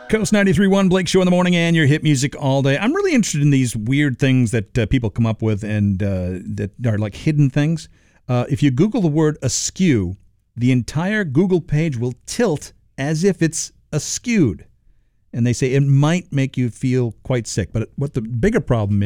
Coast 93.1, Blake Show in the morning, and your hit music all day. I'm really interested in these weird things that people come up with and that are like hidden things. If you Google the word askew, the entire Google page will tilt as if it's askewed. And they say it might make you feel quite sick. But what the bigger problem